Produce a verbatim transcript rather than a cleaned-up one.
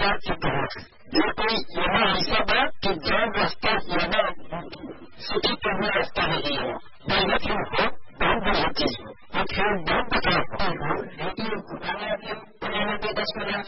बात सिद्ध हो। ये कोई यहाँ ऐसा बात कि जो रास्ता यहाँ सूचित करने रास्ता नहीं है। डायरेक्ट हो